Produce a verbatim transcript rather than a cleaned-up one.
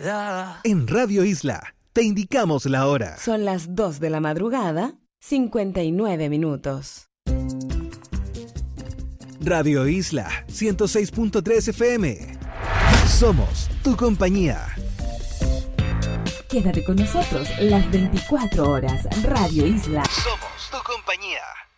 En Radio Isla, te indicamos la hora. Son las dos de la madrugada, cincuenta y nueve minutos. Radio Isla, ciento seis punto tres F M. Somos tu compañía. Quédate con nosotros las veinticuatro horas. Radio Isla. Somos tu compañía.